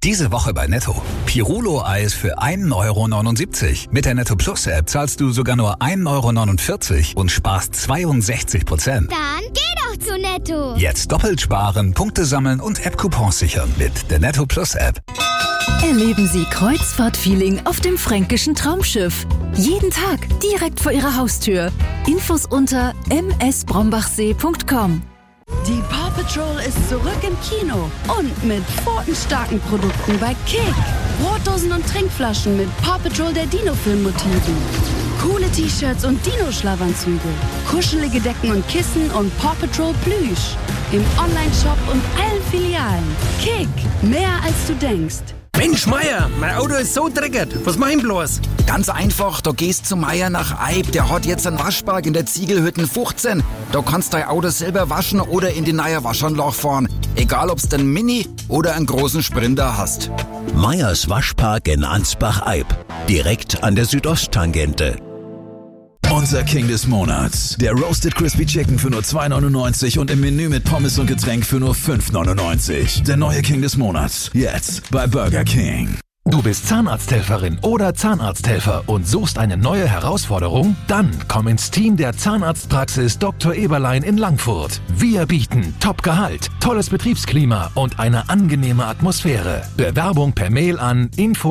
Diese Woche bei Netto. Pirulo-Eis für 1,79 €. Mit der Netto Plus App zahlst du sogar nur 1,49 € und sparst 62%. Dann geh doch zu Netto. Jetzt doppelt sparen, Punkte sammeln und App-Coupons sichern mit der Netto Plus App. Erleben Sie Kreuzfahrt-Feeling auf dem fränkischen Traumschiff. Jeden Tag direkt vor Ihrer Haustür. Infos unter msbrombachsee.com. Die Paw Patrol ist zurück im Kino und mit pfotenstarken Produkten bei Kick. Brotdosen und Trinkflaschen mit Paw Patrol der Dino-Film-Motiven. Coole T-Shirts und Dino-Schlafanzüge. Kuschelige Decken und Kissen und Paw Patrol Plüsch. Im Online-Shop und allen Filialen. Kick, mehr als du denkst. Mensch, Meier, mein Auto ist so dreckig. Was mach ich bloß? Ganz einfach, da gehst zu Meier nach Eib. Der hat jetzt einen Waschpark in der Ziegelhütten 15. Da kannst dein Auto selber waschen oder in die neue Waschanlage fahren. Egal, ob's den Mini oder einen großen Sprinter hast. Meyers Waschpark in Ansbach-Eib. Direkt an der Südosttangente. Unser King des Monats. Der Roasted Crispy Chicken für nur 2,99 € und im Menü mit Pommes und Getränk für nur 5,99 €. Der neue King des Monats. Jetzt bei Burger King. Du bist Zahnarzthelferin oder Zahnarzthelfer und suchst eine neue Herausforderung? Dann komm ins Team der Zahnarztpraxis Dr. Eberlein in Langfurt. Wir bieten Top-Gehalt, tolles Betriebsklima und eine angenehme Atmosphäre. Bewerbung per Mail an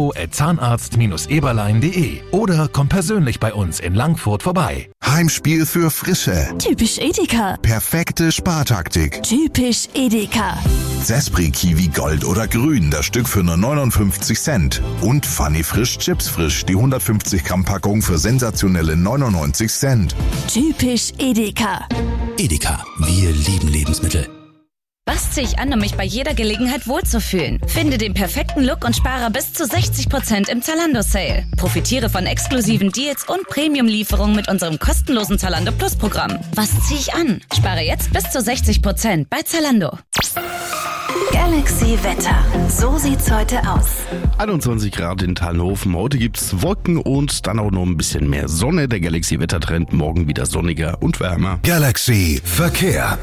info@zahnarzt-eberlein.de oder komm persönlich bei uns in Langfurt vorbei. Heimspiel für Frische. Typisch Edeka. Perfekte Spartaktik. Typisch Edeka. Zespri Kiwi Gold oder Grün, das Stück für nur 59 Cent. Und Funny Frisch Chips Frisch, die 150 Gramm Packung für sensationelle 99 Cent. Typisch Edeka. Edeka, wir lieben Lebensmittel. Was ziehe ich an, um mich bei jeder Gelegenheit wohlzufühlen? Finde den perfekten Look und spare bis zu 60% im Zalando-Sale. Profitiere von exklusiven Deals und Premium-Lieferungen mit unserem kostenlosen Zalando Plus-Programm. Was ziehe ich an? Spare jetzt bis zu 60% bei Zalando. Galaxy Wetter. So sieht's heute aus. 21 Grad in Thalhofen. Heute gibt's Wolken und dann auch noch ein bisschen mehr Sonne. Der Galaxy Wettertrend morgen wieder sonniger und wärmer. Galaxy Verkehr.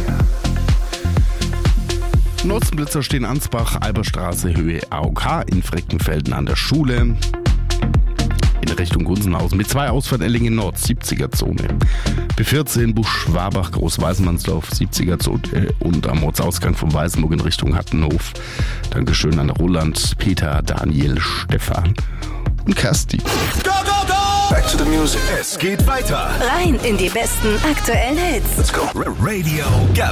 Nutzenblitzer stehen Ansbach, Alberstraße, Höhe AOK, in Freckenfelden an der Schule. In Richtung Gunzenhausen mit 2 Ausfahrt Ellingen Nord, 70er-Zone. B14 Busch-Schwabach, Groß-Weißenmannsdorf, 70er-Zone und am Ortsausgang von Weißenburg in Richtung Hattenhof. Dankeschön an Roland, Peter, Daniel, Stefan und Kersti. Go, go, go! Back to the music. Es geht weiter. Rein in die besten aktuellen Hits. Let's go. Radio Galaxy.